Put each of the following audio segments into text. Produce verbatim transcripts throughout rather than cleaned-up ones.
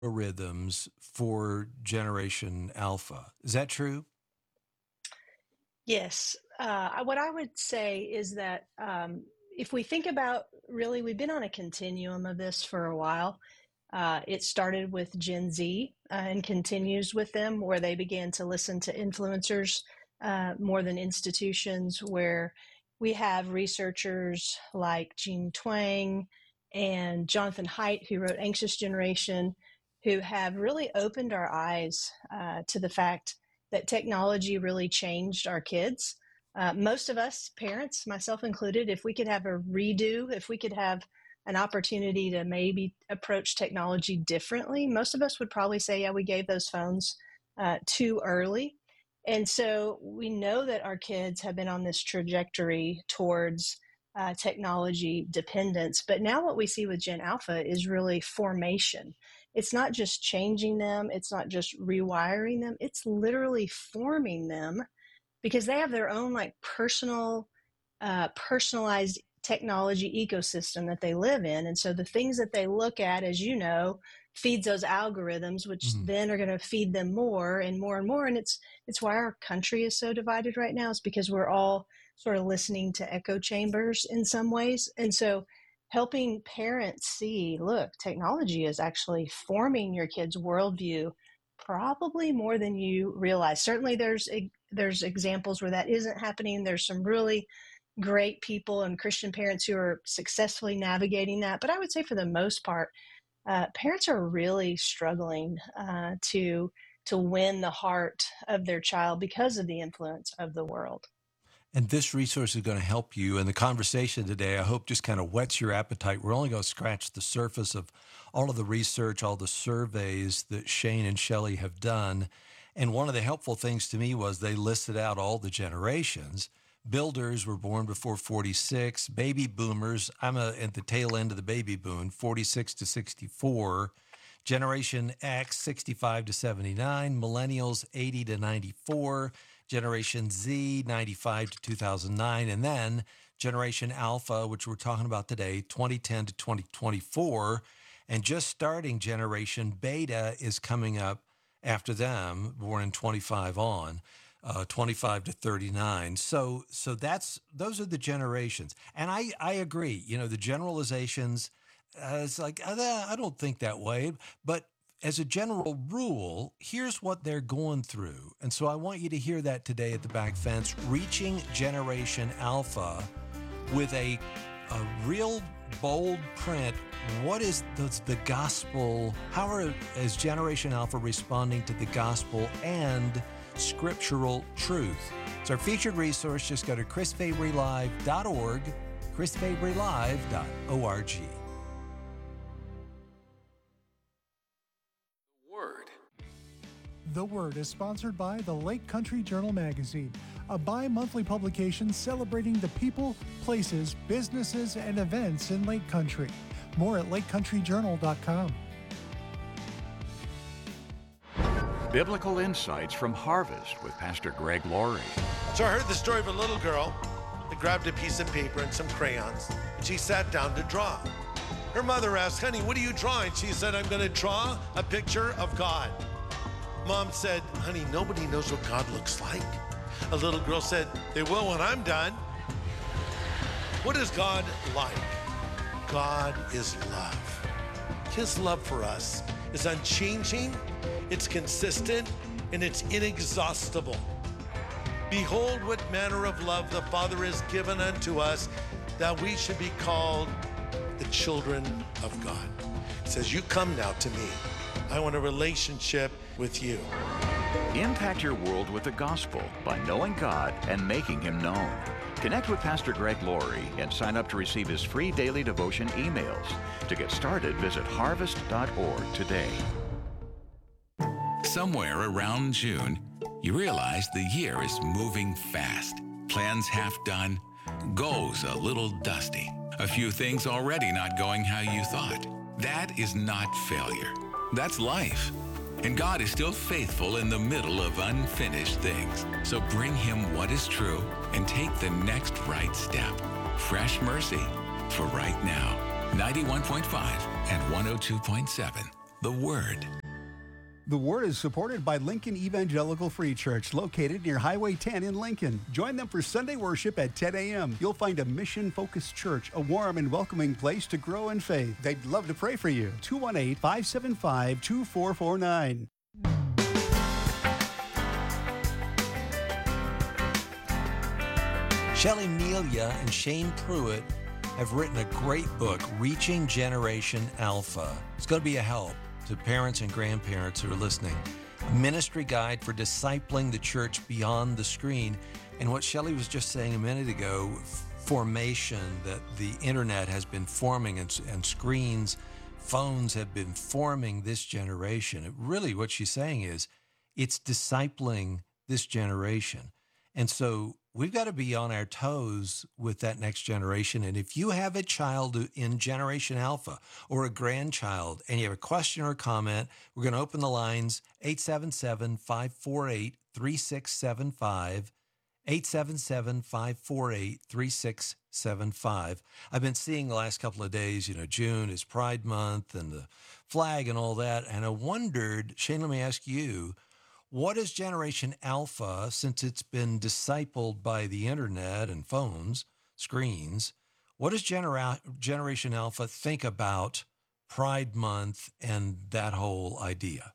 algorithms for Generation Alpha. Is that true? Yes. Uh, what I would say is that um, if we think about really, we've been on a continuum of this for a while. Uh, it started with Gen Z uh, and continues with them, where they began to listen to influencers uh, more than institutions, where we have researchers like Jean Twang and Jonathan Haidt, who wrote Anxious Generation, who have really opened our eyes uh, to the fact that technology really changed our kids. Uh, most of us, parents, myself included, if we could have a redo, if we could have an opportunity to maybe approach technology differently, most of us would probably say, yeah, we gave those phones uh, too early. And so we know that our kids have been on this trajectory towards uh, technology dependence. But now what we see with Gen Alpha is really formation. It's not just changing them. It's not just rewiring them. It's literally forming them because they have their own like personal, uh, personalized technology ecosystem that they live in. And so the things that they look at, as you know, feeds those algorithms, which mm-hmm. then are going to feed them more and more and more. And it's it's why our country is so divided right now. It's because we're all sort of listening to echo chambers in some ways. And so helping parents see, look, technology is actually forming your kid's worldview probably more than you realize. Certainly there's there's examples where that isn't happening. There's some really great people and Christian parents who are successfully navigating that. But I would say for the most part, uh, parents are really struggling uh, to to win the heart of their child because of the influence of the world. And this resource is going to help you. And the conversation today, I hope, just kind of whets your appetite. We're only going to scratch the surface of all of the research, all the surveys that Shane and Shelley have done. And one of the helpful things to me was they listed out all the generations. Builders were born before forty-six. Baby boomers, I'm a, at the tail end of the baby boom, forty-six to sixty-four. Generation X, sixty-five to seventy-nine. Millennials, eighty to ninety-four. Generation Z, ninety-five to two thousand nine. And then Generation Alpha, which we're talking about today, twenty ten to twenty twenty-four. And just starting Generation Beta is coming up after them, born in twenty-five on. Uh, twenty-five to thirty-nine. So so that's those are the generations. And I, I agree, you know, the generalizations, uh, it's like, uh, I don't think that way. But as a general rule, here's what they're going through. And so I want you to hear that today at the Back Fence, reaching Generation Alpha with a, a real bold print. What is the, the gospel? How are, is Generation Alpha responding to the gospel and scriptural truth? It's our featured resource. Just go to chris fabry live dot org, chris fabry live dot org. Word. The Word is sponsored by the Lake Country Journal magazine, a bi-monthly publication celebrating the people, places, businesses, and events in Lake Country. More at lake country journal dot com. Biblical insights from Harvest with Pastor Greg Laurie. So I heard the story of a little girl that grabbed a piece of paper and some crayons, and she sat down to draw. Her mother asked, honey, what are you drawing? She said, I'm going to draw a picture of God. Mom said, honey, nobody knows what God looks like. A little girl said, they will when I'm done. What is God like? God is love. His love for us is unchanging, it's consistent, and it's inexhaustible. Behold what manner of love the Father has given unto us, that we should be called the children of God. It says, you come now to me. I want a relationship with you. Impact your world with the gospel by knowing God and making Him known. Connect with Pastor Greg Laurie and sign up to receive his free daily devotion emails. To get started, visit harvest dot org today. Somewhere around June, you realize the year is moving fast. Plans half done, goals a little dusty. A few things already not going how you thought. That is not failure. That's life. And God is still faithful in the middle of unfinished things. So bring Him what is true and take the next right step. Fresh mercy for right now. ninety-one point five and one oh two point seven the Word. The Word is supported by Lincoln Evangelical Free Church, located near Highway ten in Lincoln. Join them for Sunday worship at ten a.m. You'll find a mission-focused church, a warm and welcoming place to grow in faith. They'd love to pray for you. two one eight, five seven five, two four four nine. Shelley Melia and Shane Pruitt have written a great book, Reaching Generation Alpha. It's going to be a help to parents and grandparents who are listening. A ministry guide for discipling the church beyond the screen. And what Shelley was just saying a minute ago, formation that the internet has been forming and, and screens, phones have been forming this generation. It really, what she's saying is it's discipling this generation. And so we've got to be on our toes with that next generation. And if you have a child in Generation Alpha or a grandchild and you have a question or a comment, we're going to open the lines, eight seven seven, five four eight, three six seven five, eight seven seven, five four eight, three six seven five. I've been seeing the last couple of days, you know, June is Pride Month and the flag and all that. And I wondered, Shane, let me ask you, what is Generation Alpha, since it's been discipled by the internet and phones, screens, what does Genera- Generation Alpha think about Pride Month and that whole idea?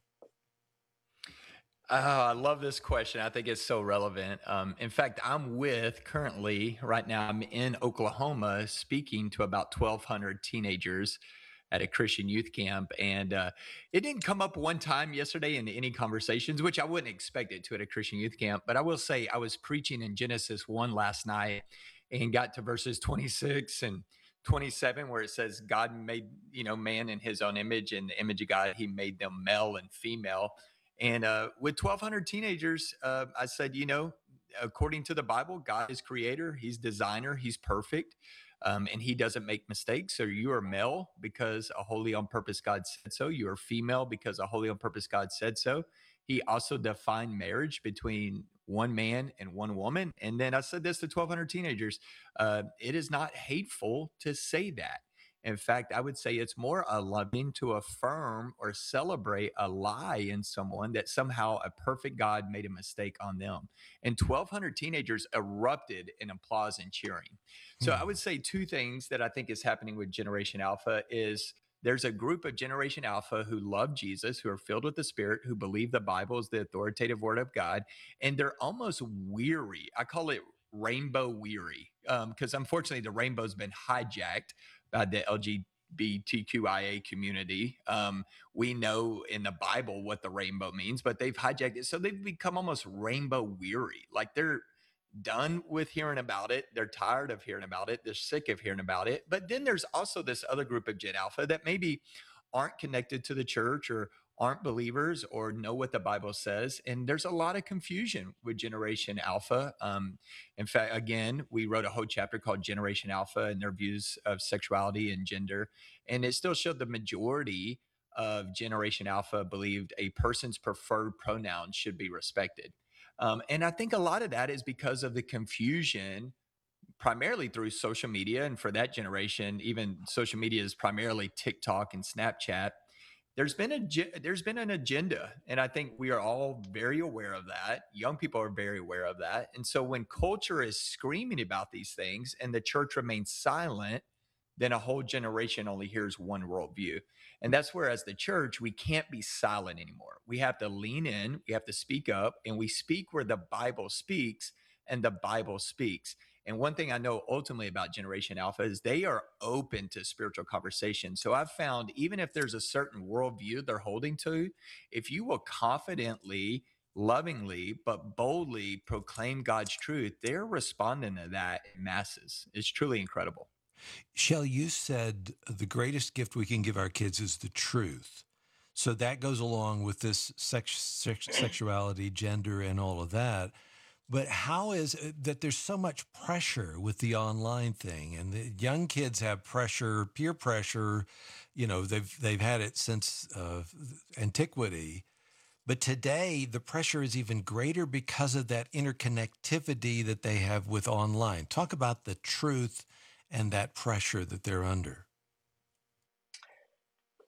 Oh, I love this question. I think it's so relevant. Um, in fact, I'm with currently, right now, I'm in Oklahoma speaking to about twelve hundred teenagers at a Christian youth camp. And uh, it didn't come up one time yesterday in any conversations, which I wouldn't expect it to at a Christian youth camp. But I will say I was preaching in Genesis one last night and got to verses twenty-six and twenty-seven, where it says God made, you know, man in his own image, and the image of God, he made them male and female. And uh, with twelve hundred teenagers, uh, I said, you know, according to the Bible, God is creator, he's designer, he's perfect. Um, and he doesn't make mistakes. So you are male because a holy on purpose God said so. You are female because a holy on purpose God said so. He also defined marriage between one man and one woman. And then I said this to twelve hundred teenagers. Uh, it is not hateful to say that. In fact, I would say it's more a loving to affirm or celebrate a lie in someone that somehow a perfect God made a mistake on them. And twelve hundred teenagers erupted in applause and cheering. So I would say two things that I think is happening with Generation Alpha is there's a group of Generation Alpha who love Jesus, who are filled with the Spirit, who believe the Bible is the authoritative word of God, and they're almost weary. I call it rainbow weary, because um, unfortunately the rainbow's been hijacked by the L G B T Q I A community. Um, we know in the Bible what the rainbow means, but they've hijacked it. So they've become almost rainbow weary. Like they're done with hearing about it. They're tired of hearing about it. They're sick of hearing about it. But then there's also this other group of Gen Alpha that maybe aren't connected to the church or aren't believers or know what the Bible says. And there's a lot of confusion with Generation Alpha. Um, in fact, again, we wrote a whole chapter called Generation Alpha and their views of sexuality and gender. And it still showed the majority of Generation Alpha believed a person's preferred pronoun should be respected. Um, and I think a lot of that is because of the confusion, primarily through social media. And for that generation, even social media is primarily TikTok and Snapchat. There's been a there's been an agenda, and I think we are all very aware of that. Young people are very aware of that. And so when culture is screaming about these things and the church remains silent, then a whole generation only hears one worldview. And that's where, as the church, we can't be silent anymore. We have to lean in, we have to speak up, and we speak where the Bible speaks, and the Bible speaks. And one thing I know ultimately about Generation Alpha is they are open to spiritual conversation. So I've found even if there's a certain worldview they're holding to, if you will confidently, lovingly, but boldly proclaim God's truth, they're responding to that in masses. It's truly incredible. Shelley, you said the greatest gift we can give our kids is the truth. So that goes along with this sex, sex, sexuality, gender, and all of that. But how is it that there's so much pressure with the online thing, and the young kids have pressure, peer pressure, you know, they've, they've had it since uh, antiquity. But today the pressure is even greater because of that interconnectivity that they have with online. Talk about the truth and that pressure that they're under.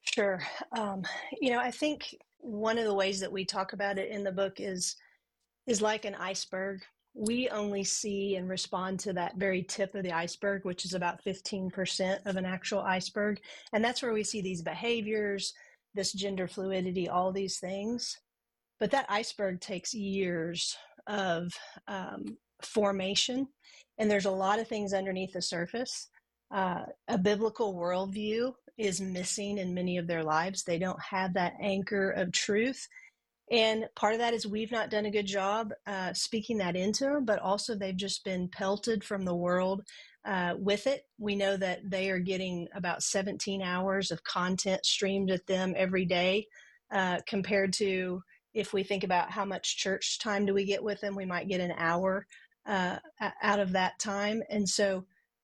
Sure. Um, you know, I think one of the ways that we talk about it in the book is is like an iceberg. We only see and respond to that very tip of the iceberg, which is about fifteen percent of an actual iceberg. And that's where we see these behaviors, this gender fluidity, all these things. But that iceberg takes years of um, formation, and there's a lot of things underneath the surface. Uh, a biblical worldview is missing in many of their lives. They don't have that anchor of truth. And part of that is we've not done a good job uh, speaking that into them, but also they've just been pelted from the world uh, with it. We know that they are getting about seventeen hours of content streamed at them every day, uh, compared to if we think about how much church time do we get with them, we might get an hour uh, out of that time. And so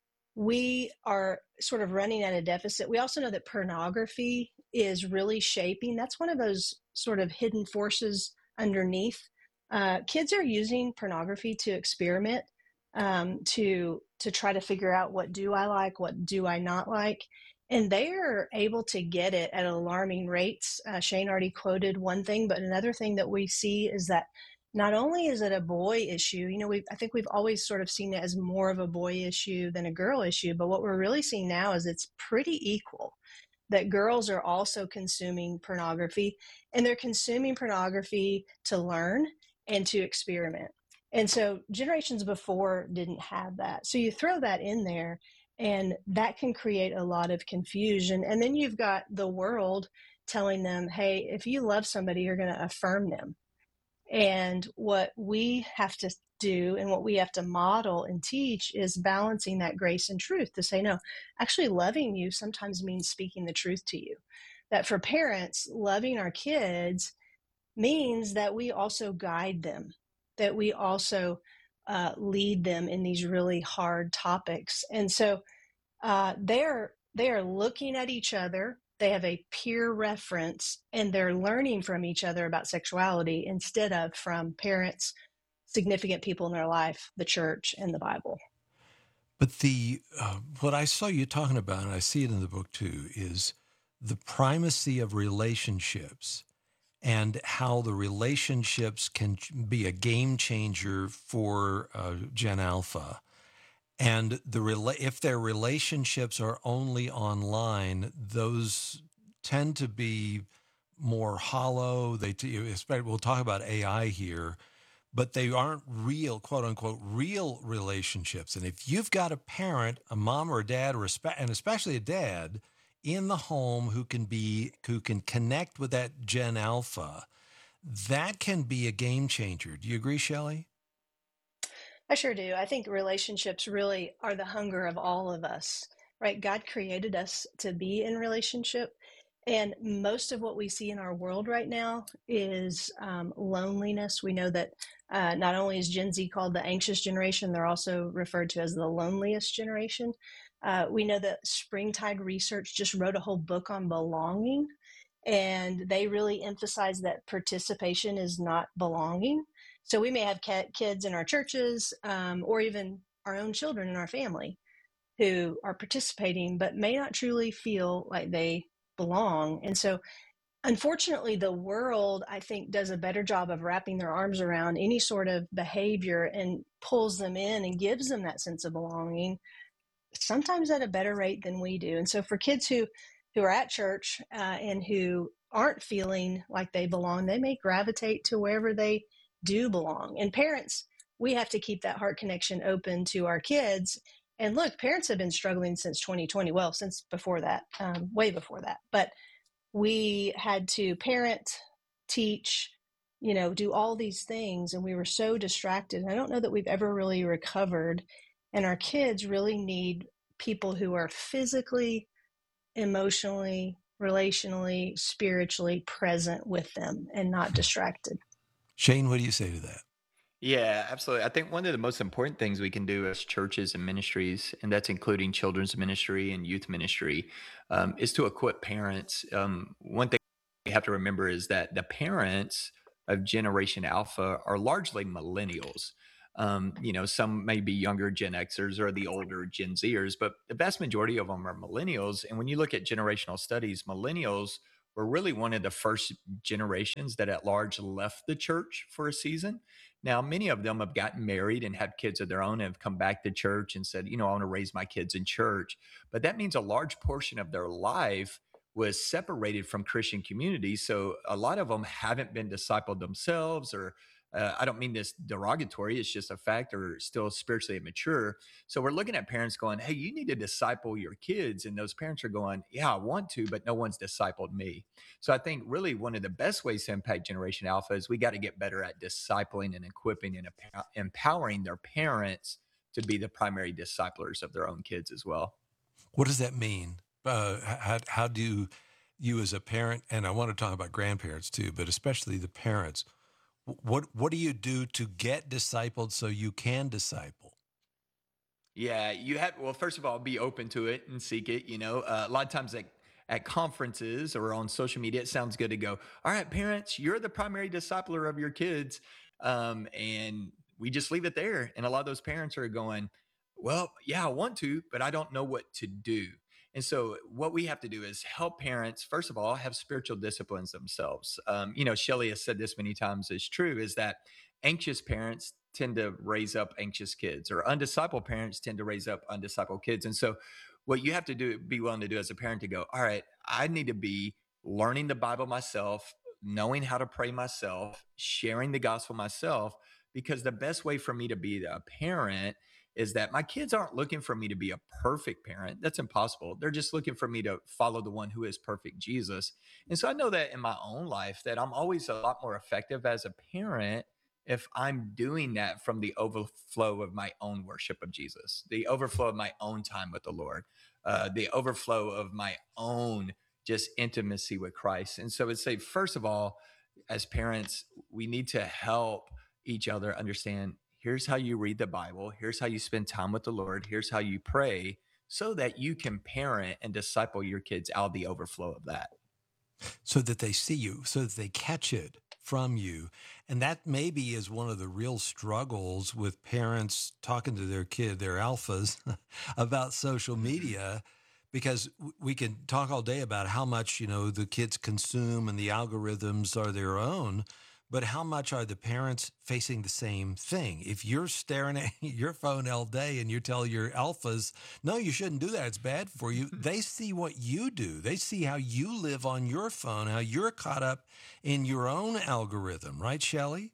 we are sort of running at a deficit. We also know that pornography is really shaping. That's one of those sort of hidden forces underneath. Uh, kids are using pornography to experiment, um, to to try to figure out what do I like, what do I not like, and they are able to get it at alarming rates. Uh, Shane already quoted one thing, but another thing that we see is that not only is it a boy issue, you know, we I think we've always sort of seen it as more of a boy issue than a girl issue, but what we're really seeing now is it's pretty equal, that girls are also consuming pornography, and they're consuming pornography to learn and to experiment. And so generations before didn't have that. So you throw that in there, and that can create a lot of confusion. And then you've got the world telling them, hey, if you love somebody, you're going to affirm them. And what we have to do and what we have to model and teach is balancing that grace and truth to say, no, actually loving you sometimes means speaking the truth to you. That for parents, loving our kids means that we also guide them, that we also uh, lead them in these really hard topics. And so uh, they're they are looking at each other. They have a peer reference, and they're learning from each other about sexuality instead of from parents, significant people in their life, the church, and the Bible. But the uh, what I saw you talking about, and I see it in the book too, is the primacy of relationships and how the relationships can be a game changer for uh, Gen Alpha. And the rela- if their relationships are only online, those tend to be more hollow. They t- especially, we'll talk about A I here, but they aren't real, quote unquote, real relationships. And if you've got a parent, a mom or a dad, or a spe- and especially a dad in the home who can be who can connect with that Gen Alpha, that can be a game changer. Do you agree, Shelley? I sure do. I think relationships really are the hunger of all of us, right? God created us to be in relationship. And most of what we see in our world right now is um, loneliness. We know that uh, not only is Gen Z called the anxious generation, they're also referred to as the loneliest generation. Uh, we know that Springtide Research just wrote a whole book on belonging, and they really emphasize that participation is not belonging. So we may have kids in our churches, um, or even our own children in our family who are participating, but may not truly feel like they belong. And so, unfortunately, the world, I think, does a better job of wrapping their arms around any sort of behavior and pulls them in and gives them that sense of belonging, sometimes at a better rate than we do. And so for kids who, who are at church uh, and who aren't feeling like they belong, they may gravitate to wherever they do belong. And parents, we have to keep that heart connection open to our kids. And look, parents have been struggling since twenty twenty. Well, since before that, um, way before that. But we had to parent, teach, you know, do all these things. And we were so distracted. And I don't know that we've ever really recovered. And our kids really need people who are physically, emotionally, relationally, spiritually present with them and not distracted. Shane, what do you say to that? Yeah, absolutely. I think one of the most important things we can do as churches and ministries, and that's including children's ministry and youth ministry, um, is to equip parents. Um, one thing we have to remember is that the parents of Generation Alpha are largely millennials. Um, you know, some may be younger Gen Xers or the older Gen Zers, but the vast majority of them are millennials. And when you look at generational studies, millennials were really one of the first generations that at large left the church for a season. Now, many of them have gotten married and had kids of their own and have come back to church and said, you know, I want to raise my kids in church. But that means a large portion of their life was separated from Christian communities. So a lot of them haven't been discipled themselves, or uh, I don't mean this derogatory, it's just a fact, or still spiritually immature. So we're looking at parents going, hey, you need to disciple your kids. And those parents are going, yeah, I want to, but no one's discipled me. So I think really one of the best ways to impact Generation Alpha is we got to get better at discipling and equipping and empow- empowering their parents to be the primary disciplers of their own kids as well. What does that mean? Uh, how, how do you as a parent, and I want to talk about grandparents too, but especially the parents, what what do you do to get discipled so you can disciple? Yeah, you have, well, first of all, be open to it and seek it. You know, uh, a lot of times at, at conferences or on social media, it sounds good to go, all right, parents, you're the primary discipler of your kids. Um, and we just leave it there. And a lot of those parents are going, well, yeah, I want to, but I don't know what to do. And so what we have to do is help parents, first of all, have spiritual disciplines themselves. Um, you know, Shelley has said this many times, is true, is that anxious parents tend to raise up anxious kids, or undiscipled parents tend to raise up undiscipled kids. And so what you have to do, be willing to do as a parent, to go, all right, I need to be learning the Bible myself, knowing how to pray myself, sharing the gospel myself, because the best way for me to be a parent is that my kids aren't looking for me to be a perfect parent. That's impossible. They're just looking for me to follow the one who is perfect, Jesus. And so I know that in my own life that I'm always a lot more effective as a parent if I'm doing that from the overflow of my own worship of Jesus, the overflow of my own time with the Lord, uh, the overflow of my own just intimacy with Christ. And so I'd say, first of all, as parents, we need to help each other understand, here's how you read the Bible, here's how you spend time with the Lord, here's how you pray, so that you can parent and disciple your kids out of the overflow of that. So that they see you, so that they catch it from you. And that maybe is one of the real struggles with parents talking to their kid, their alphas, about social media, because we can talk all day about how much, you know, the kids consume and the algorithms are their own. But how much are the parents facing the same thing? If you're staring at your phone all day and you tell your alphas, no, you shouldn't do that, it's bad for you, they see what you do. They see how you live on your phone, how you're caught up in your own algorithm, right, Shelley?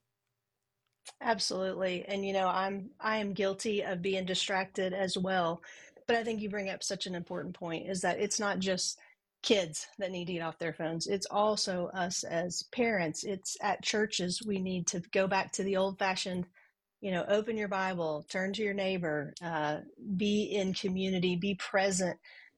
Absolutely. And you know, I'm I am guilty of being distracted as well. But I think you bring up such an important point, is that it's not just kids that need to get off their phones. It's also us as parents. It's at churches. We need to go back to the old fashioned, you know, open your Bible, turn to your neighbor, uh, be in community, be present.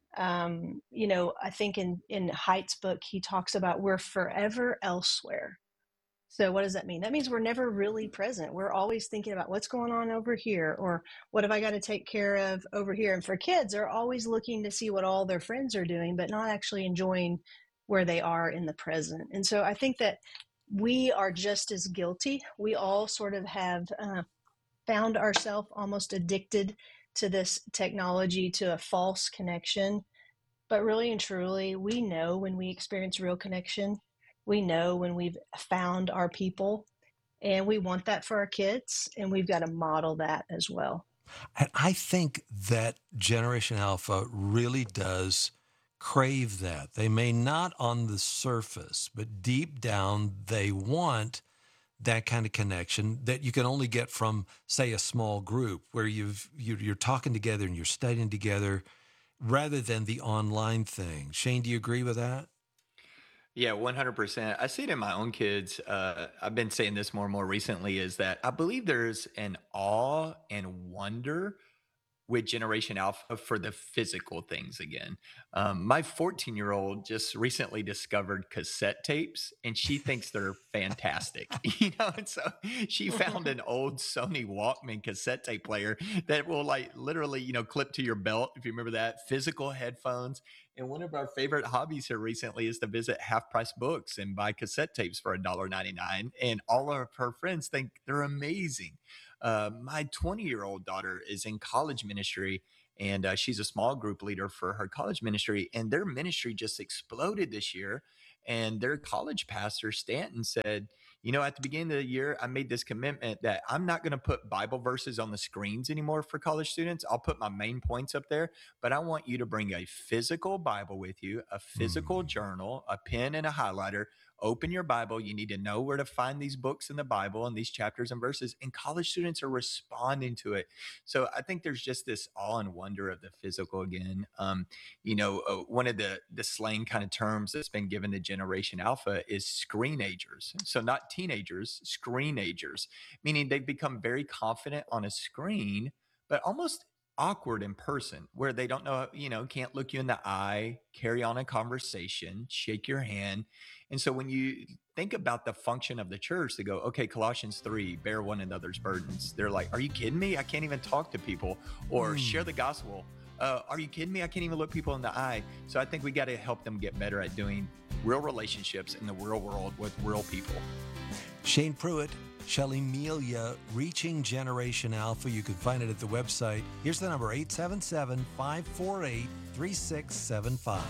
Um, you know, I think in, in Haidt's book, he talks about we're forever elsewhere. So what does that mean? That means we're never really present. We're always thinking about what's going on over here, or what have I got to take care of over here. And for kids, they're always looking to see what all their friends are doing, but not actually enjoying where they are in the present. And so I think that we are just as guilty. We all sort of have uh, found ourselves almost addicted to this technology, to a false connection. But really and truly, we know when we experience real connection. We know when we've found our people, and we want that for our kids, and we've got to model that as well. And I think that Generation Alpha really does crave that. They may not on the surface, but deep down, they want that kind of connection that you can only get from, say, a small group where you've, you're talking together and you're studying together, rather than the online thing. Shane, do you agree with that? Yeah, one hundred percent. I see it in my own kids. Uh, I've been saying this more and more recently, is that I believe there's an awe and wonder with Generation Alpha for the physical things again. Um, my fourteen year old just recently discovered cassette tapes, and she thinks they're fantastic. You know, and so she found an old Sony Walkman cassette tape player that will, like, literally, you know, clip to your belt, if you remember that, physical headphones. And one of our favorite hobbies here recently is to visit Half Price Books and buy cassette tapes for a dollar ninety-nine. And all of her friends think they're amazing. Uh, my twenty-year-old daughter is in college ministry, and uh, she's a small group leader for her college ministry, and their ministry just exploded this year. And their college pastor, Stanton, said, you know, at the beginning of the year, I made this commitment that I'm not going to put Bible verses on the screens anymore for college students. I'll put my main points up there, but I want you to bring a physical Bible with you, a physical mm. journal, a pen and a highlighter. Open your Bible. You need to know where to find these books in the Bible and these chapters and verses. And college students are responding to it. So I think there's just this awe and wonder of the physical again. Um, you know, uh, one of the, the slang kind of terms that's been given to Generation Alpha is screenagers. So not teenagers, screenagers, meaning they've become very confident on a screen, but almost awkward in person, where they don't know, you know, can't look you in the eye, carry on a conversation, shake your hand. And so when you think about the function of the church, they go, okay, Colossians three, bear one another's burdens. They're like, are you kidding me? I can't even talk to people. Or mm. share the gospel. Uh, are you kidding me? I can't even look people in the eye. So I think we got to help them get better at doing real relationships in the real world with real people. Shane Pruitt, Shelley Melia, Reaching Generation Alpha. You can find it at the website. Here's the number, eight seven seven, five four eight, three six seven five.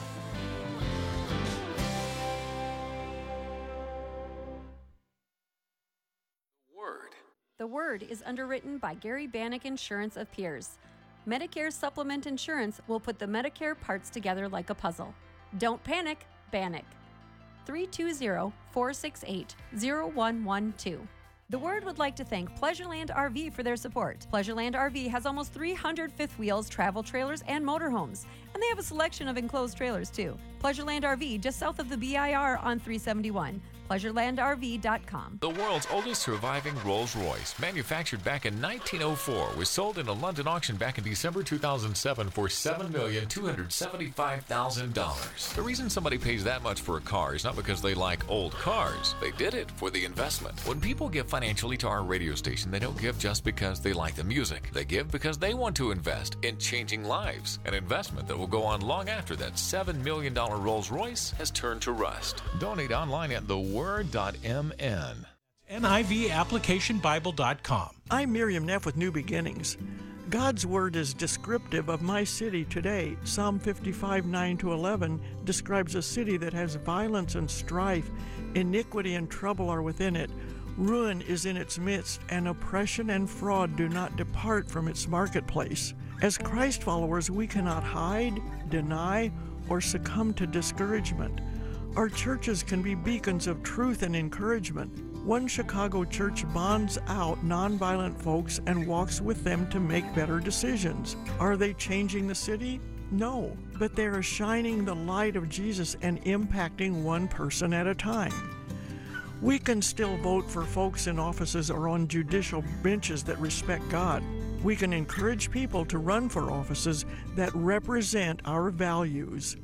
The Word is underwritten by Gary Bannock Insurance of Pierce. Medicare Supplement Insurance will put the Medicare parts together like a puzzle. Don't panic, Bannock. three two zero, four six eight, zero one one two. The Word would like to thank Pleasureland R V for their support. Pleasureland R V has almost three hundred fifth wheels, travel trailers, and motorhomes. And they have a selection of enclosed trailers, too. Pleasureland R V, just south of the B I R on three seventy-one. pleasure land R V dot com. The world's oldest surviving Rolls-Royce, manufactured back in nineteen oh four, was sold in a London auction back in December two thousand seven for seven million two hundred seventy-five thousand dollars. The reason somebody pays that much for a car is not because they like old cars. They did it for the investment. When people give financially to our radio station, they don't give just because they like the music. They give because they want to invest in changing lives, an investment that will go on long after that seven million dollars Rolls-Royce has turned to rust. Donate online at the word dot m n. N I V application bible dot com. I'm Miriam Neff with New Beginnings. God's Word is descriptive of my city today. Psalm fifty-five, nine to eleven describes a city that has violence and strife. Iniquity and trouble are within it. Ruin is in its midst, and oppression and fraud do not depart from its marketplace. As Christ followers, we cannot hide, deny, or succumb to discouragement. Our churches can be beacons of truth and encouragement. One Chicago church bonds out nonviolent folks and walks with them to make better decisions. Are they changing the city? No, but they are shining the light of Jesus and impacting one person at a time. We can still vote for folks in offices or on judicial benches that respect God. We can encourage people to run for offices that represent our values.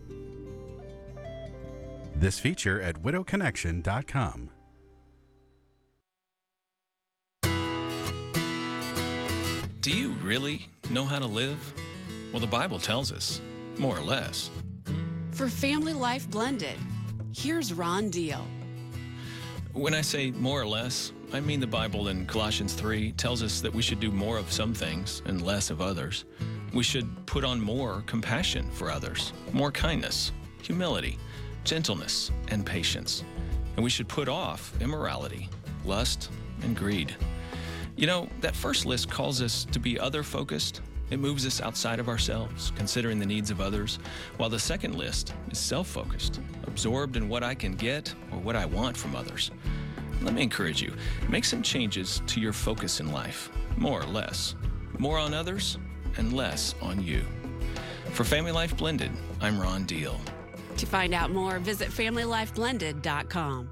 This feature at widow connection dot com. Do you really know how to live? Well, the Bible tells us, more or less. For Family Life Blended, here's Ron Deal. When I say more or less, I mean the Bible in Colossians three tells us that we should do more of some things and less of others. We should put on more compassion for others, more kindness, humility, gentleness, and patience. And we should put off immorality, lust, and greed. You know, that first list calls us to be other-focused. It moves us outside of ourselves, considering the needs of others, while the second list is self-focused, absorbed in what I can get or what I want from others. Let me encourage you, make some changes to your focus in life, more or less. More on others and less on you. For Family Life Blended, I'm Ron Deal. To find out more, visit family life blended dot com.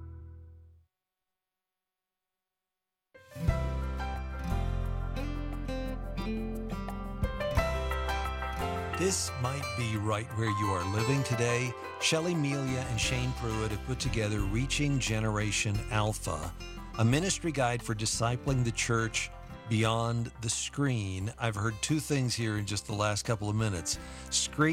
This might be right where you are living today. Shelley Melia and Shane Pruitt have put together Reaching Generation Alpha, a ministry guide for discipling the church beyond the screen. I've heard two things here in just the last couple of minutes.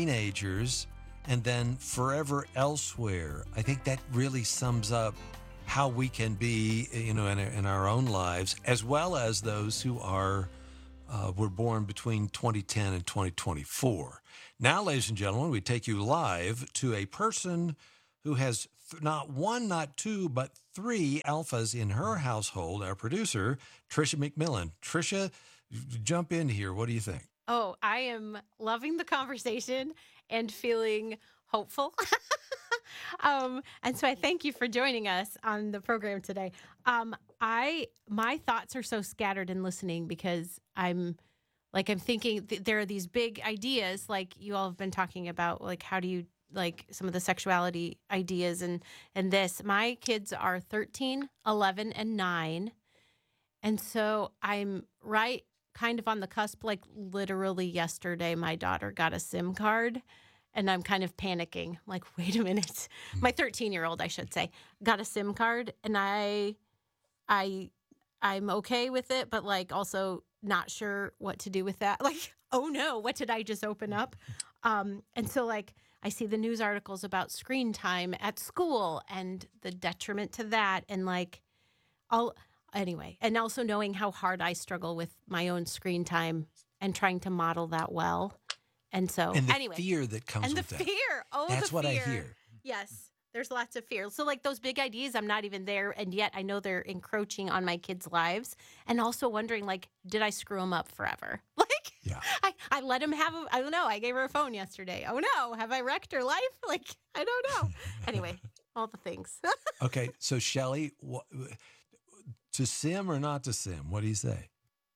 Screenagers and then forever elsewhere. I think that really sums up how we can be, you know, in, in our own lives, as well as those who are uh, were born between twenty ten and twenty twenty-four. Now, ladies and gentlemen, we take you live to a person who has th- not one, not two, but three alphas in her household, our producer, Tricia McMillan. Tricia, jump in here. What do you think? Oh, I am loving the conversation and feeling hopeful. um, and so I thank you for joining us on the program today. Um, I my thoughts are so scattered in listening because I'm like I'm thinking th- there are these big ideas like you all have been talking about, like how do you like some of the sexuality ideas and and this. My kids are thirteen, eleven, and nine. And so I'm right kind of on the cusp, like literally yesterday, my daughter got a SIM card and I'm kind of panicking. Like, wait a minute. My thirteen year old, I should say, got a SIM card and I, I, I'm okay with it, but like also not sure what to do with that. Like, oh no, what did I just open up? Um, and so like, I see the news articles about screen time at school and the detriment to that. And like, I'll, Anyway, and also knowing how hard I struggle with my own screen time and trying to model that well. And so, and the anyway. fear that comes and with the that. fear. Oh, That's the what fear. I hear. Yes, there's lots of fear. So like those big ideas, I'm not even there. And yet I know they're encroaching on my kids' lives. And also wondering, like, did I screw them up forever? Like, yeah. I, I let him have, a, I don't know, I gave her a phone yesterday. Oh no, have I wrecked her life? Like, I don't know. Anyway, all the things. Okay, so Shelley, what... to sim or not to sim? What do you say?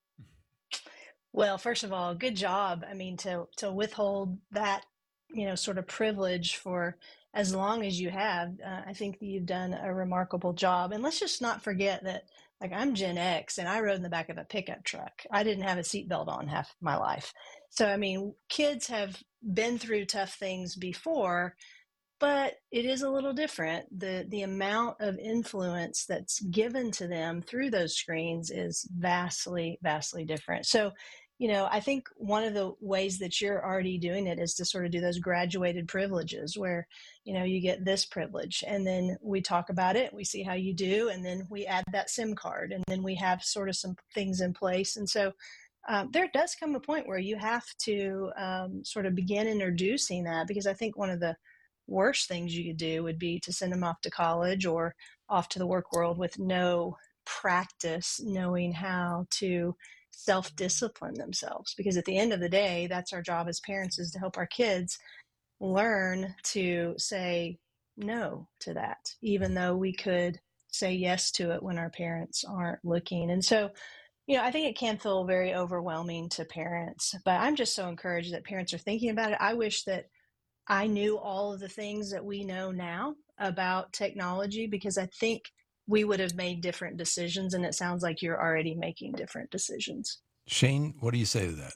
Well, first of all, good job. I mean, to to withhold that, you know, sort of privilege for as long as you have, uh, I think that you've done a remarkable job. And let's just not forget that, like, I'm Gen X and I rode in the back of a pickup truck. I didn't have a seatbelt on half my life. So, I mean, kids have been through tough things before, but it is a little different. The the amount of influence that's given to them through those screens is vastly, vastly different. So, you know, I think one of the ways that you're already doing it is to sort of do those graduated privileges where, you know, you get this privilege and then we talk about it, we see how you do, and then we add that SIM card and then we have sort of some things in place. And so um, there does come a point where you have to um, sort of begin introducing that, because I think one of the worst things you could do would be to send them off to college or off to the work world with no practice knowing how to self-discipline themselves. Because at the end of the day, that's our job as parents, is to help our kids learn to say no to that, even though we could say yes to it when our parents aren't looking. And so, you know, I think it can feel very overwhelming to parents, but I'm just so encouraged that parents are thinking about it. I wish that I knew all of the things that we know now about technology, because I think we would have made different decisions. And it sounds like you're already making different decisions. Shane, what do you say to that?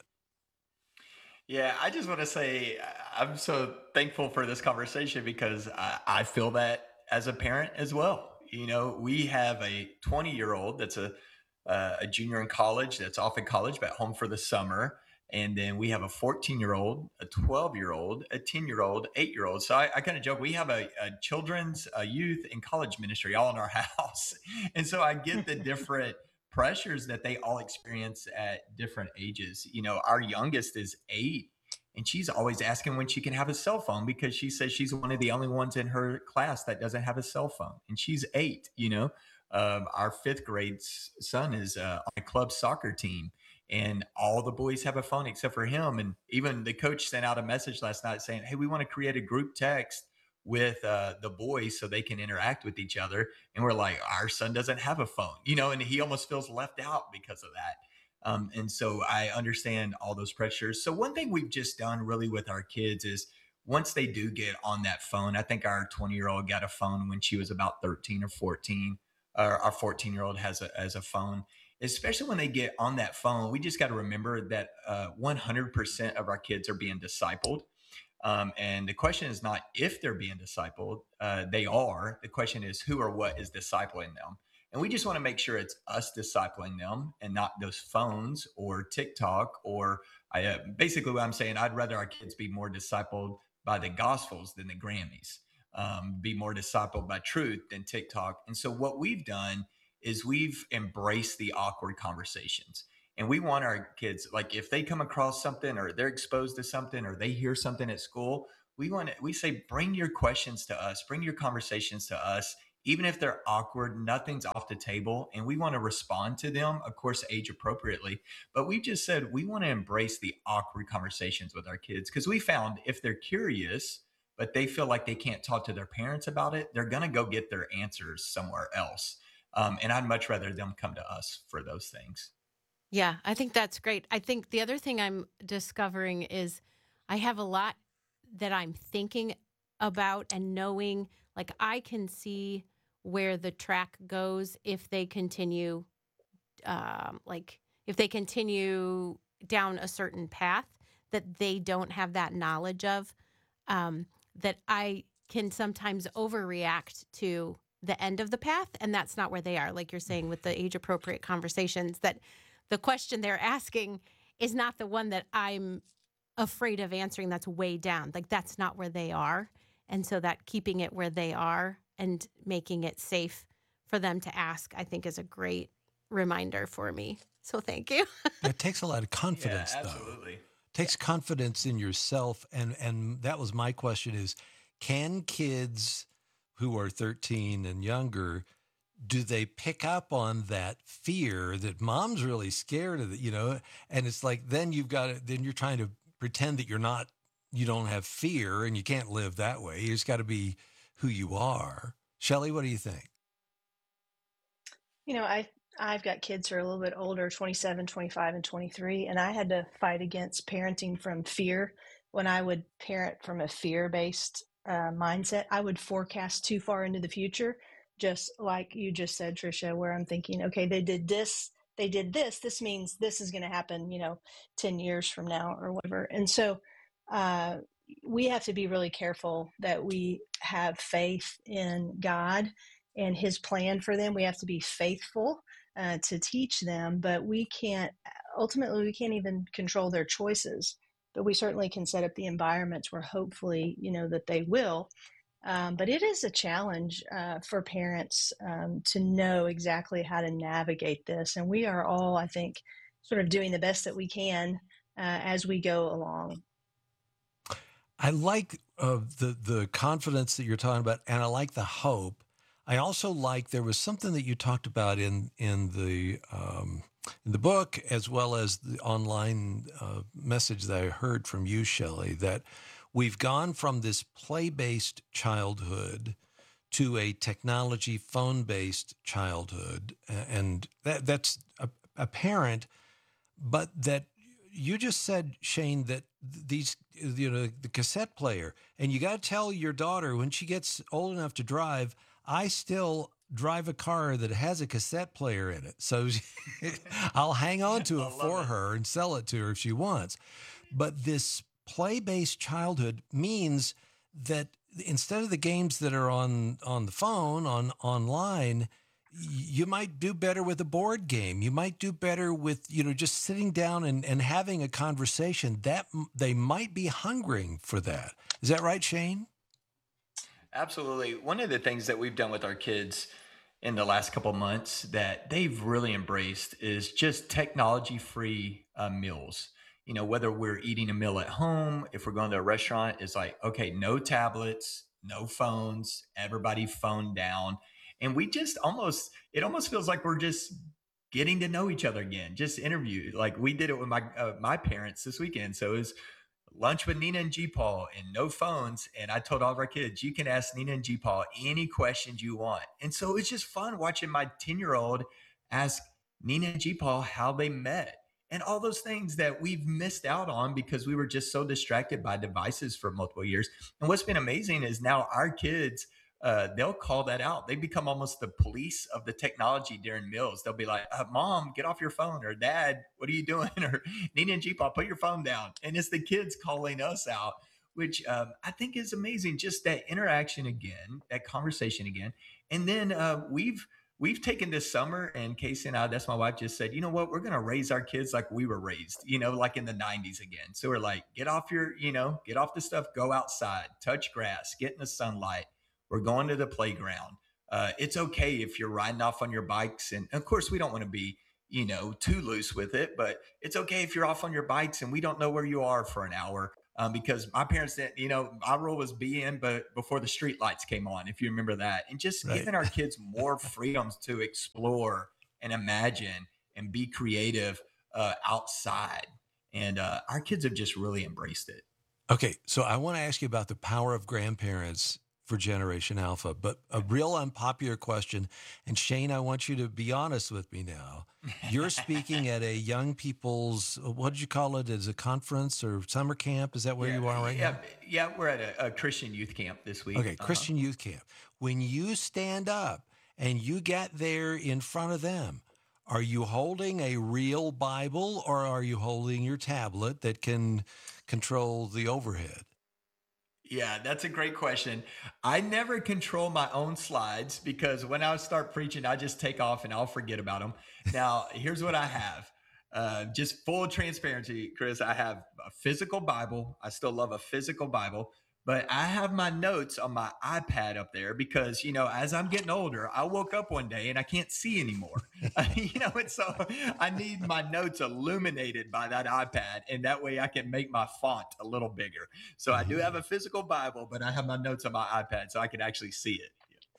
Yeah, I just want to say I'm so thankful for this conversation because I, I feel that as a parent as well. You know, we have a twenty year old that's a, uh, a junior in college, that's off in college, but home for the summer. And then we have a fourteen year old, a twelve year old, a ten year old, eight year old. So I, I kind of joke, we have a, a children's, a youth and college ministry all in our house. And so I get the different pressures that they all experience at different ages. You know, our youngest is eight and she's always asking when she can have a cell phone because she says she's one of the only ones in her class that doesn't have a cell phone. And she's eight, you know. Um, our fifth grade son is uh, on a club soccer team. And all the boys have a phone except for him. And even the coach sent out a message last night saying, hey, we want to create a group text with uh, the boys so they can interact with each other. And we're like, our son doesn't have a phone, you know, and he almost feels left out because of that. Um, and so I understand all those pressures. So one thing we've just done really with our kids is once they do get on that phone, I think our twenty year old got a phone when she was about thirteen or fourteen. Uh, our fourteen year old has a, has a phone. Especially when they get on that phone, we just got to remember that uh, one hundred percent of our kids are being discipled. Um, and the question is not if they're being discipled, uh, they are. The question is who or what is discipling them. And we just want to make sure it's us discipling them and not those phones or TikTok or I, uh, basically what I'm saying, I'd rather our kids be more discipled by the Gospels than the Grammys. um, be more discipled by truth than TikTok. And so what we've done is we've embraced the awkward conversations. And we want our kids, like if they come across something or they're exposed to something or they hear something at school, we want to, we say, bring your questions to us, bring your conversations to us. Even if they're awkward, nothing's off the table. And we want to respond to them, of course, age appropriately. But we just said we want to embrace the awkward conversations with our kids because we found if they're curious, but they feel like they can't talk to their parents about it, they're going to go get their answers somewhere else. Um, and I'd much rather them come to us for those things. Yeah, I think that's great. I think the other thing I'm discovering is I have a lot that I'm thinking about and knowing, like I can see where the track goes if they continue, um, like if they continue down a certain path that they don't have that knowledge of, um, that I can sometimes overreact to the end of the path. And that's not where they are. Like you're saying with the age appropriate conversations, that the question they're asking is not the one that I'm afraid of answering. That's way down. Like that's not where they are. And so that keeping it where they are and making it safe for them to ask, I think is a great reminder for me. So thank you. It takes a lot of confidence, yeah, though. absolutely. It takes yeah. confidence in yourself. And, and that was my question is, can kids who are thirteen and younger, do they pick up on that fear that mom's really scared of it, you know? And it's like, then you've got to, then you're trying to pretend that you're not, you don't have fear and you can't live that way. You just got to be who you are. Shelley, what do you think? You know, I, I've got kids who are a little bit older, twenty-seven, twenty-five, and twenty-three, and I had to fight against parenting from fear. When I would parent from a fear-based uh, mindset, I would forecast too far into the future, just like you just said, Tricia, where I'm thinking, okay, they did this, they did this, this means this is going to happen, you know, ten years from now or whatever. And so uh, we have to be really careful that we have faith in God and his plan for them. We have to be faithful uh, to teach them, but we can't, ultimately, we can't even control their choices, but we certainly can set up the environments where hopefully, you know, that they will. Um, but it is a challenge uh, for parents um, to know exactly how to navigate this. And we are all, I think, sort of doing the best that we can uh, as we go along. I like uh, the, the confidence that you're talking about, and I like the hope. I also like, there was something that you talked about in, in the um, in the book, as well as the online uh, message that I heard from you, Shelley, that we've gone from this play-based childhood to a technology phone-based childhood. And that, that's apparent, but that you just said, Shane, that these, you know, the cassette player, and you got to tell your daughter when she gets old enough to drive, I still drive a car that has a cassette player in it. So I'll hang on to it for it. her and sell it to her if she wants. But this play-based childhood means that instead of the games that are on, on the phone, on online, you might do better with a board game. You might do better with, you know, just sitting down and, and having a conversation. That they might be hungering for that. Is that right, Shane? Absolutely. One of the things that we've done with our kids in the last couple of months that they've really embraced is just technology-free uh, meals. You know, whether we're eating a meal at home, if we're going to a restaurant, it's like, okay, no tablets, no phones, everybody phone down. And we just almost, it almost feels like we're just getting to know each other again, just interview. Like we did it with my uh, my parents this weekend. So it was lunch with Nina and G-Paul and no phones. And I told all of our kids, you can ask Nina and G-Paul any questions you want. And so it's just fun watching my ten-year-old ask Nina and G-Paul how they met. And all those things that we've missed out on because we were just so distracted by devices for multiple years. And what's been amazing is now our kids, uh, they'll call that out. They become almost the police of the technology during meals. They'll be like, uh, Mom, get off your phone, or Dad, what are you doing? Or Nina and G-Paul, put your phone down. And it's the kids calling us out, which um, I think is amazing. Just that interaction again, that conversation again. And then uh, we've, We've taken this summer, and Casey and I, that's my wife, just said, you know what, we're going to raise our kids like we were raised, you know, like in the nineties again. So we're like, get off your, you know, get off the stuff, go outside, touch grass, get in the sunlight, We're going to the playground. Uh, it's okay if you're riding off on your bikes. And of course, we don't want to be, you know, too loose with it, but it's okay if you're off on your bikes and we don't know where you are for an hour. Um, because my parents didn't, you know, my rule was be in, but before the street lights came on, if you remember that, and just Right. giving our kids more freedoms to explore and imagine and be creative uh, outside. And uh, our kids have just really embraced it. Okay, so I want to ask you about the power of grandparents for Generation Alpha, but a real unpopular question. And Shane, I want you to be honest with me now. You're speaking at a young people's, what did you call it? Is it a conference or summer camp? Is that where yeah, you are right yeah, now? Yeah, we're at a, a Christian youth camp this week. Okay, Uh-huh. Christian youth camp. When you stand up and you get there in front of them, are you holding a real Bible or are you holding your tablet that can control the overhead? Yeah, that's a great question. I never control my own slides because when I start preaching, I just take off and I'll forget about them. Now, here's what I have. Uh, just full transparency, Chris, I have a physical Bible. I still love a physical Bible, but I have my notes on my iPad up there because, you know, as I'm getting older, I woke up one day and I can't see anymore. you know, and so I need my notes illuminated by that iPad, and that way I can make my font a little bigger. So I do have a physical Bible, but I have my notes on my iPad so I can actually see it.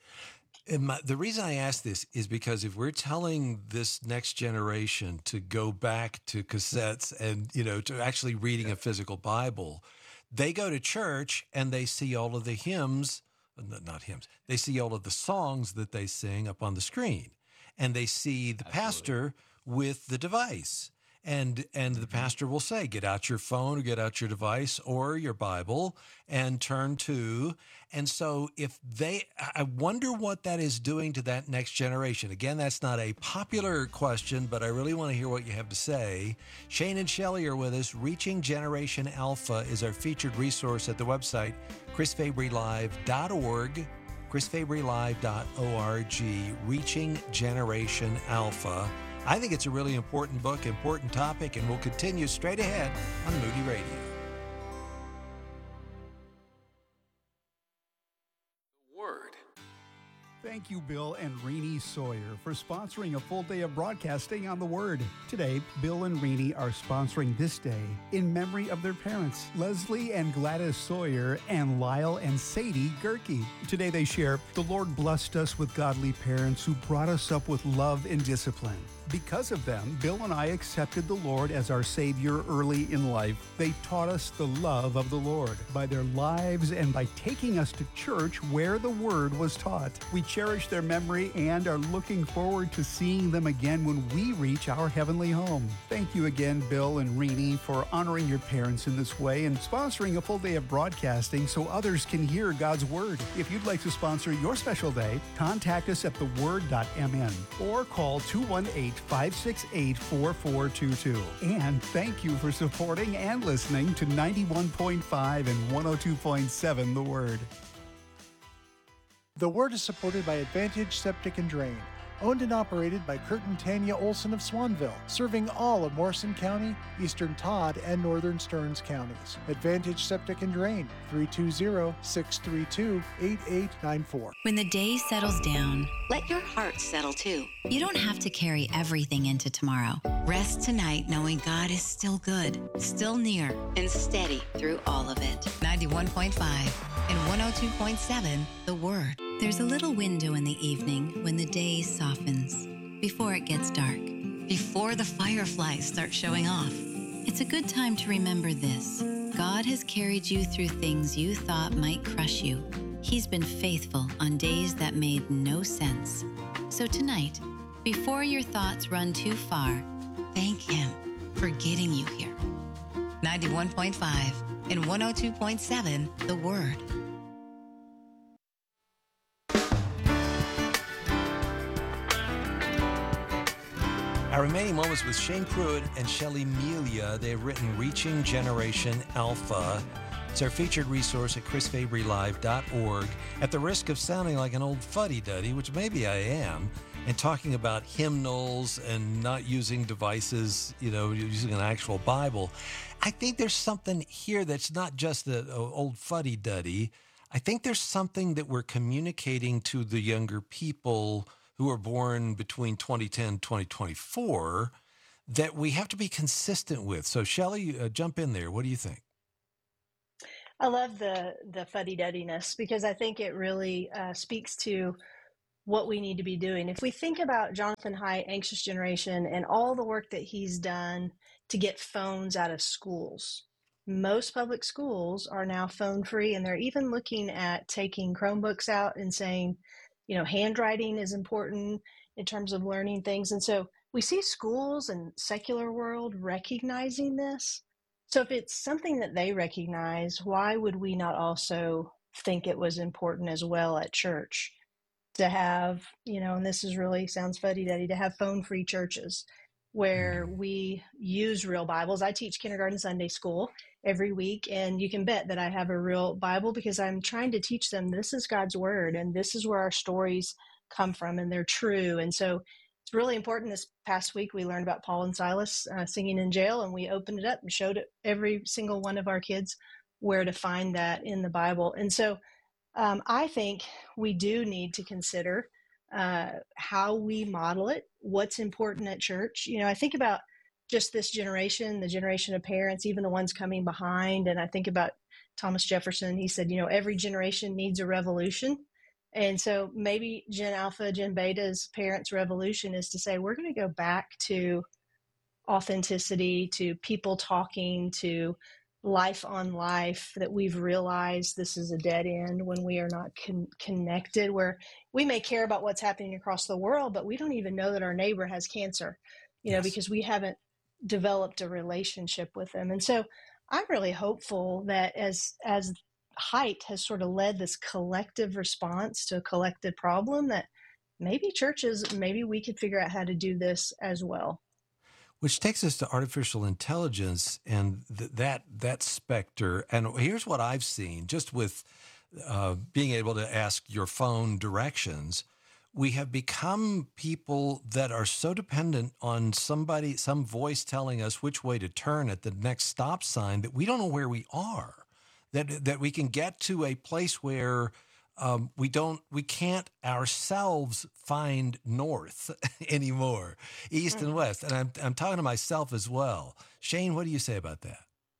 And my, the reason I ask this is because if we're telling this next generation to go back to cassettes and, you know, to actually reading a physical Bible, they go to church and they see all of the hymns, not hymns, they see all of the songs that they sing up on the screen. And they see the Absolutely. pastor with the device. And and the pastor will say, get out your phone or get out your device or your Bible and turn to. And so if they, I wonder what that is doing to that next generation. Again, that's not a popular question, but I really want to hear what you have to say. Shane and Shelley are with us. Reaching Generation Alpha is our featured resource at the website, chris fabry live dot org, chris fabry live dot org, Reaching Generation Alpha. I think it's a really important book, important topic, and we'll continue straight ahead on Moody Radio. Thank you, Bill and Renee Sawyer, for sponsoring a full day of broadcasting on the Word. Today, Bill and Renee are sponsoring this day in memory of their parents, Leslie and Gladys Sawyer and Lyle and Sadie Gerke. Today they share, the Lord blessed us with godly parents who brought us up with love and discipline. Because of them, Bill and I accepted the Lord as our Savior early in life. They taught us the love of the Lord by their lives and by taking us to church where the Word was taught. We cherish their memory and are looking forward to seeing them again when we reach our heavenly home. Thank you again, Bill and Renee, for honoring your parents in this way and sponsoring a full day of broadcasting so others can hear God's Word. If you'd like to sponsor your special day, contact us at the word dot m n or call two one eight, five six eight, four four two two. And thank you for supporting and listening to ninety-one point five and one oh two point seven The Word. The Word is supported by Advantage Septic and Drain, owned and operated by Kurt and Tanya Olson of Swanville, serving all of Morrison County, Eastern Todd, and Northern Stearns counties. Advantage Septic and Drain, three two zero, six three two, eight eight nine four. When the day settles down, let your heart settle too. You don't have to carry everything into tomorrow. Rest tonight knowing God is still good, still near, and steady through all of it. ninety-one point five and one oh two point seven, The Word. There's a little window in the evening when the day softens, before it gets dark, before the fireflies start showing off. It's a good time to remember this. God has carried you through things you thought might crush you. He's been faithful on days that made no sense. So tonight, before your thoughts run too far, thank Him for getting you here. ninety-one point five and one oh two point seven, The Word. Our remaining moments with Shane Pruitt and Shelley Melia. They have written Reaching Generation Alpha. It's our featured resource at chris fabry live dot org. At the risk of sounding like an old fuddy-duddy, which maybe I am, and talking about hymnals and not using devices, you know, using an actual Bible, I think there's something here that's not just an old fuddy-duddy. I think there's something that we're communicating to the younger people who are born between twenty ten and twenty twenty-four that we have to be consistent with. So Shelley, uh, jump in there. What do you think? I love the the fuddy-duddiness because I think it really uh, speaks to what we need to be doing. If we think about Jonathan Haidt, Anxious Generation, and all the work that he's done to get phones out of schools, most public schools are now phone free, and they're even looking at taking Chromebooks out and saying, you know, handwriting is important in terms of learning things. And so we see schools and secular world recognizing this. So if it's something that they recognize, why would we not also think it was important as well at church to have, you know, and this is really sounds fuddy-duddy, to have phone-free churches where we use real Bibles. I teach kindergarten Sunday school every week, and you can bet that I have a real Bible because I'm trying to teach them this is God's word, and this is where our stories come from, and they're true. And so it's really important. This past week, we learned about Paul and Silas uh, singing in jail, and we opened it up and showed it, every single one of our kids where to find that in the Bible. And so um, I think we do need to consider uh, how we model it, what's important at church. You know, I think about just this generation, the generation of parents, even the ones coming behind. And I think about Thomas Jefferson. He said, you know, every generation needs a revolution. And so maybe Gen Alpha, Gen Beta's parents' revolution is to say, we're going to go back to authenticity, to people talking, to life on life, that we've realized this is a dead end when we are not con- connected, where we may care about what's happening across the world, but we don't even know that our neighbor has cancer, you know, yes. because we haven't developed a relationship with them. And so I'm really hopeful that as, as Haidt has sort of led this collective response to a collective problem, that maybe churches, maybe we could figure out how to do this as well. Which takes us to artificial intelligence and th- that that specter. And here's what I've seen, just with uh, being able to ask your phone directions. We have become people that are so dependent on somebody, some voice telling us which way to turn at the next stop sign that we don't know where we are. That that we can get to a place where um, we don't, we can't ourselves find north anymore, east and west. And I'm I'm talking to myself as well. Shane, what do you say about that?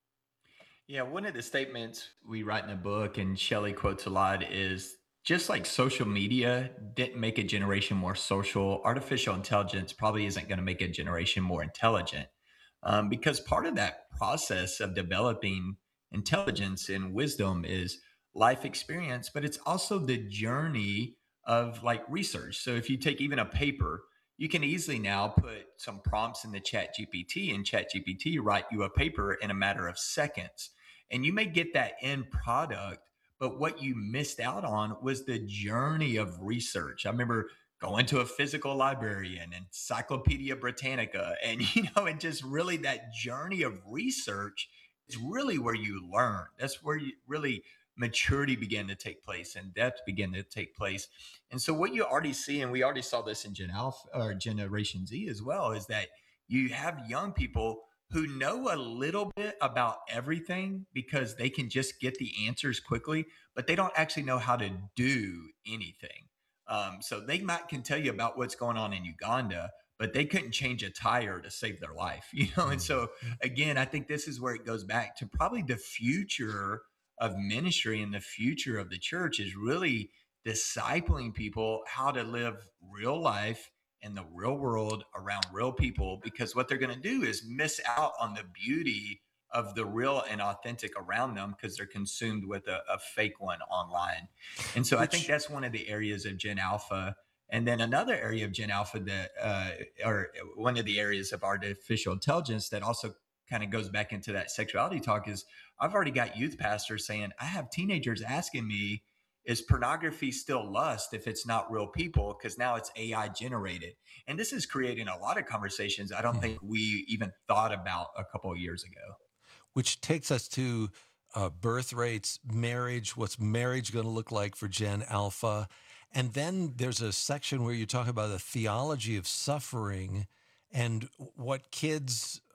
Yeah, one of the statements we write in the book, and Shelley quotes a lot, is just like social media didn't make a generation more social, artificial intelligence probably isn't going to make a generation more intelligent, um, because part of that process of developing intelligence and wisdom is life experience, but it's also the journey of like research. So if you take even a paper, you can easily now put some prompts in the Chat G P T, and Chat G P T write you a paper in a matter of seconds. And you may get that end product, but what you missed out on was the journey of research. I remember going to a physical library and Encyclopedia Britannica, and, you know, and just really that journey of research is really where you learn. That's where you really maturity began to take place and depth began to take place. And so what you already see, and we already saw this in Gen Alpha or Generation Z as well, is that you have young people who know a little bit about everything because they can just get the answers quickly, but they don't actually know how to do anything. Um, so they might can tell you about what's going on in Uganda, but they couldn't change a tire to save their life, you know? And so again, I think this is where it goes back to probably the future of ministry and the future of the church is really discipling people how to live real life in the real world around real people, because what they're going to do is miss out on the beauty of the real and authentic around them because they're consumed with a, a fake one online. And so Which, I think that's one of the areas of Gen Alpha. And then another area of Gen Alpha that, uh, or one of the areas of artificial intelligence that also kind of goes back into that sexuality talk is I've already got youth pastors saying, I have teenagers asking me, is pornography still lust if it's not real people? Because now it's A I generated. And this is creating a lot of conversations I don't think we even thought about a couple of years ago. Which takes us to uh, birth rates, marriage, what's marriage going to look like for Gen Alpha. And then there's a section where you talk about the theology of suffering and what kids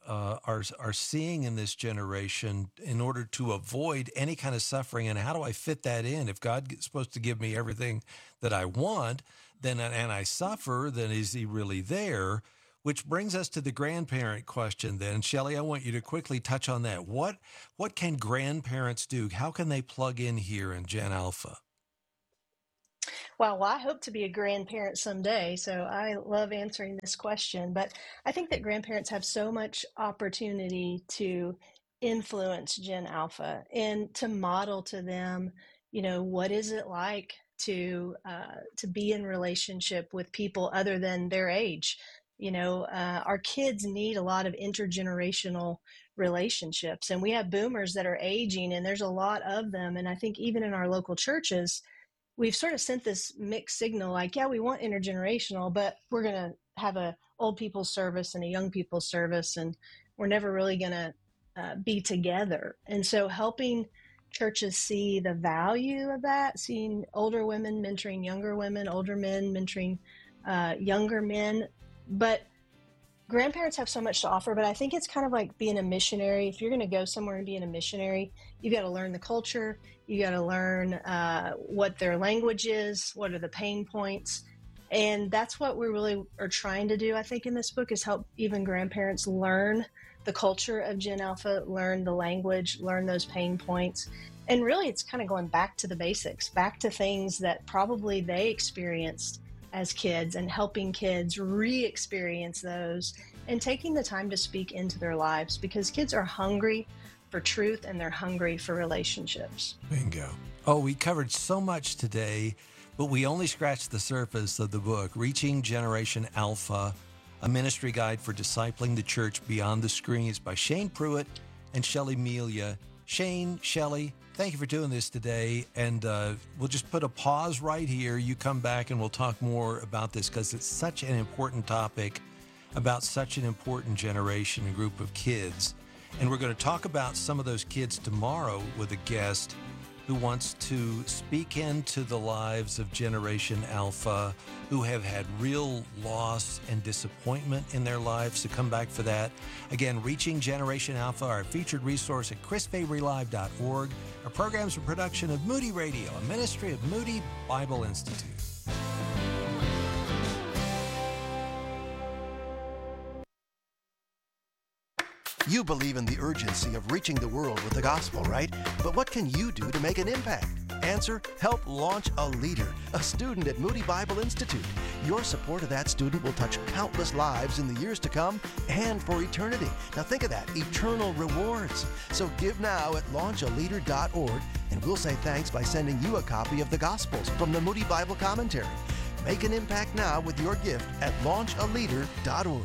uh, are are seeing in this generation in order to avoid any kind of suffering, and how do I fit that in? If God is supposed to give me everything that I want, then and I suffer, then is He really there? Which brings us to the grandparent question. Then, Shelley, I want you to quickly touch on that. What what can grandparents do? How can they plug in here in Gen Alpha? Well, well, I hope to be a grandparent someday, so I love answering this question. But I think that grandparents have so much opportunity to influence Gen Alpha and to model to them, you know, what is it like to uh, to be in relationship with people other than their age. You know, uh, our kids need a lot of intergenerational relationships, and we have boomers that are aging, and there's a lot of them. And I think even in our local churches, we've sort of sent this mixed signal, like, yeah, we want intergenerational, but we're going to have a old people's service and a young people's service, and we're never really going to uh, be together. And so helping churches see the value of that, seeing older women mentoring younger women, older men mentoring uh, younger men. But grandparents have so much to offer, but I think it's kind of like being a missionary. If you're going to go somewhere and being a missionary, you got to learn the culture. You got to learn uh, what their language is, what are the pain points. And that's what we really are trying to do, I think, in this book, is help even grandparents learn the culture of Gen Alpha, learn the language, learn those pain points. And really, it's kind of going back to the basics, back to things that probably they experienced as kids, and helping kids re-experience those and taking the time to speak into their lives, because kids are hungry for truth and they're hungry for relationships. Bingo. Oh, we covered so much today, but we only scratched the surface of the book, Reaching Generation Alpha, a ministry guide for discipling the church beyond the screens, by Shane Pruitt and Shelley Melia. Shane, Shelley, thank you for doing this today, and uh, we'll just put a pause right here. You come back and we'll talk more about this, because it's such an important topic about such an important generation and group of kids. And we're going to talk about some of those kids tomorrow with a guest who wants to speak into the lives of Generation Alpha, who have had real loss and disappointment in their lives. So come back for that. Again, Reaching Generation Alpha, our featured resource at chris fabry live dot org. Our program's a production of Moody Radio, a ministry of Moody Bible Institute. You believe in the urgency of reaching the world with the gospel, right? But what can you do to make an impact? Answer: help launch a leader, a student at Moody Bible Institute. Your support of that student will touch countless lives in the years to come and for eternity. Now think of that, eternal rewards. So give now at launch a leader dot org, and we'll say thanks by sending you a copy of the Gospels from the Moody Bible Commentary. Make an impact now with your gift at launch a leader dot org.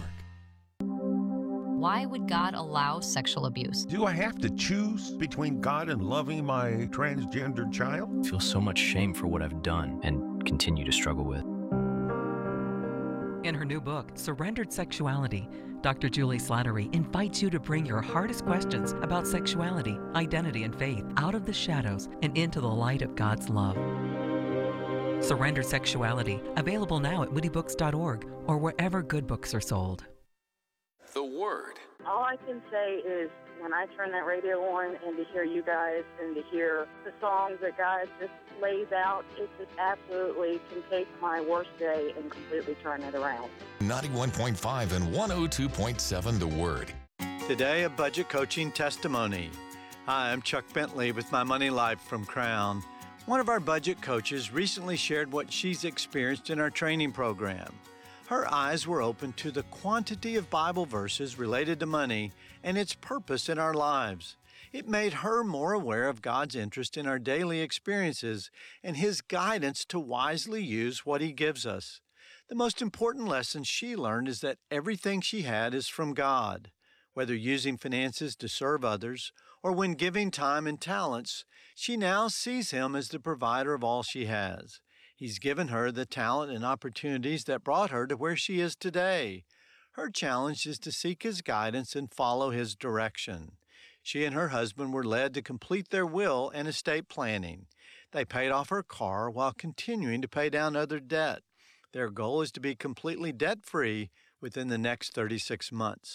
Why would God allow sexual abuse? Do I have to choose between God and loving my transgender child? I feel so much shame for what I've done and continue to struggle with. In her new book, Surrendered Sexuality, Doctor Julie Slattery invites you to bring your hardest questions about sexuality, identity, and faith out of the shadows and into the light of God's love. Surrendered Sexuality, available now at moody books dot org or wherever good books are sold. The Word. All I can say is when I turn that radio on and to hear you guys and to hear the songs that God just lays out, it just absolutely can take my worst day and completely turn it around. ninety-one point five and one oh two point seven The Word. Today, a budget coaching testimony. Hi, I'm Chuck Bentley with My Money Life from Crown. One of our budget coaches recently shared what she's experienced in our training program. Her eyes were opened to the quantity of Bible verses related to money and its purpose in our lives. It made her more aware of God's interest in our daily experiences and His guidance to wisely use what He gives us. The most important lesson she learned is that everything she had is from God. Whether using finances to serve others or when giving time and talents, she now sees Him as the provider of all she has. He's given her the talent and opportunities that brought her to where she is today. Her challenge is to seek His guidance and follow His direction. She and her husband were led to complete their will and estate planning. They paid off her car while continuing to pay down other debt. Their goal is to be completely debt-free within the next thirty-six months.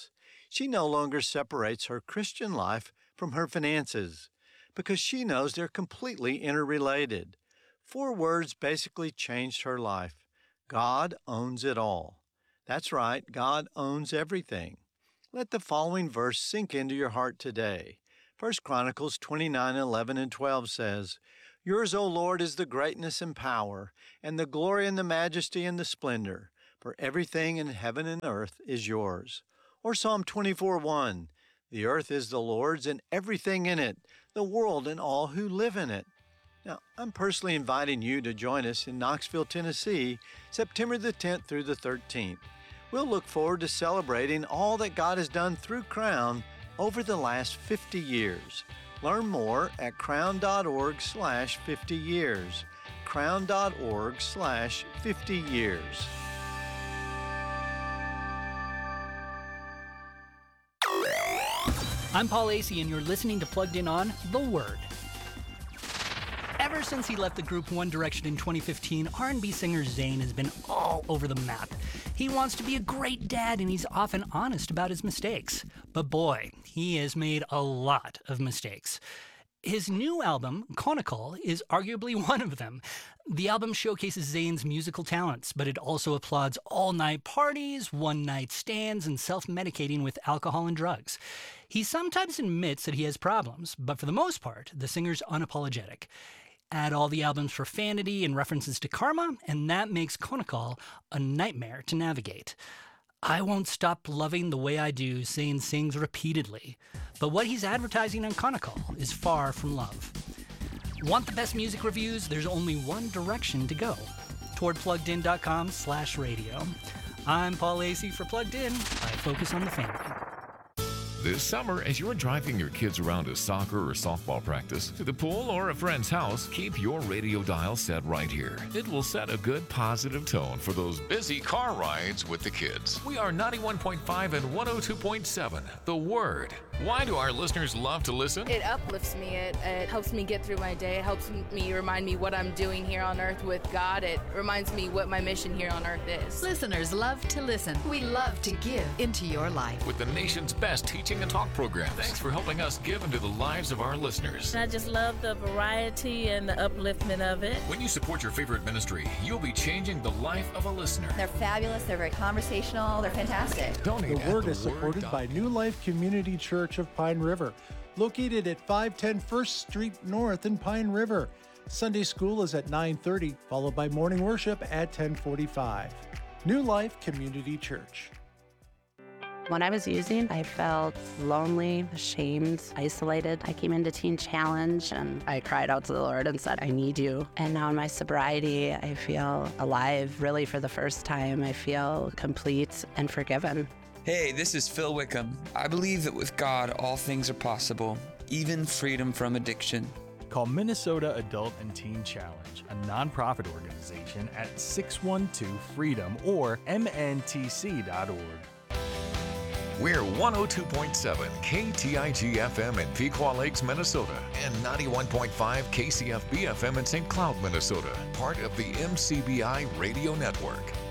She no longer separates her Christian life from her finances because she knows they're completely interrelated. Four words basically changed her life. God owns it all. That's right, God owns everything. Let the following verse sink into your heart today. First Chronicles twenty-nine, eleven and twelve says, Yours, O Lord, is the greatness and power, and the glory and the majesty and the splendor, for everything in heaven and earth is yours. Or Psalm twenty-four, one, The earth is the Lord's and everything in it, the world and all who live in it. Now, I'm personally inviting you to join us in Knoxville, Tennessee, September the tenth through the thirteenth. We'll look forward to celebrating all that God has done through Crown over the last fifty years. Learn more at crown.org slash 50 years. crown.org slash 50 years. I'm Paul Asay, and you're listening to Plugged In on The Word. Ever since he left the group One Direction in twenty fifteen, R and B singer Zayn has been all over the map. He wants to be a great dad, and he's often honest about his mistakes. But boy, he has made a lot of mistakes. His new album, Conical, is arguably one of them. The album showcases Zayn's musical talents, but it also applauds all-night parties, one-night stands, and self-medicating with alcohol and drugs. He sometimes admits that he has problems, but for the most part, the singer's unapologetic. Add all the album's profanity and references to karma, and that makes Conical a nightmare to navigate. I won't stop loving the way I do, Zayn sings repeatedly. But what he's advertising on Conical is far from love. Want the best music reviews? There's only one direction to go. Toward pluggedin.com slash radio. I'm Paul Asay for Plugged In. I focus on the family. This summer, as you're driving your kids around to soccer or softball practice, to the pool, or a friend's house, keep your radio dial set right here. It will set a good, positive tone for those busy car rides with the kids. We are ninety-one point five and one oh two point seven, The Word. Why do our listeners love to listen? It uplifts me. It, it helps me get through my day. It helps me remind me what I'm doing here on earth with God. It reminds me what my mission here on earth is. Listeners love to listen. We love to give into your life. With the nation's best teaching and talk programs. Thanks for helping us give into the lives of our listeners. I just love the variety and the upliftment of it. When you support your favorite ministry, you'll be changing the life of a listener. They're fabulous. They're very conversational. They're fantastic. Donate The Word at is supported by New Life Community Church of Pine River, located at five ten First Street North in Pine River. Sunday school is at nine thirty, followed by morning worship at ten forty-five. New Life Community Church. When I was using, I felt lonely, ashamed, isolated. I came into Teen Challenge and I cried out to the Lord and said, I need you. And now in my sobriety, I feel alive. Really, for the first time, I feel complete and forgiven. Hey, this is Phil Wickham. I believe that with God, all things are possible, even freedom from addiction. Call Minnesota Adult and Teen Challenge, a nonprofit organization, at six one two freedom or M N T C dot org. We're one oh two point seven K T I G F M in Pequot Lakes, Minnesota, and ninety-one point five K C F B F M in Saint Cloud, Minnesota, part of the M C B I Radio Network.